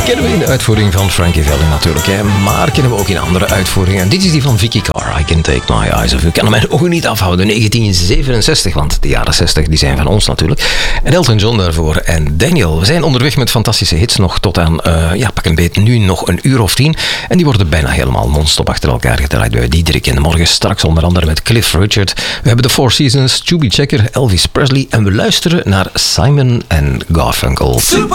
kennen we in de uitvoering van Frankie Valli natuurlijk, hè? Maar kennen we ook in andere uitvoeringen. Dit is die van Vicky Carr, I Can Take My Eyes Off You. Ik kan mijn ogen niet afhouden. 1967, want de jaren 60 die zijn van ons natuurlijk. En Elton John daarvoor en Daniel. We zijn onderweg met fantastische hits nog tot aan, pak een beet, nu nog een uur of 10. En die worden bijna helemaal non-stop achter elkaar gedraaid bij Diederik in de morgen. Straks onder andere met Cliff Richard. We hebben de Four Seasons, Chubby Checker, Elvis Presley. En we luisteren naar Simon en Garfunkel. Super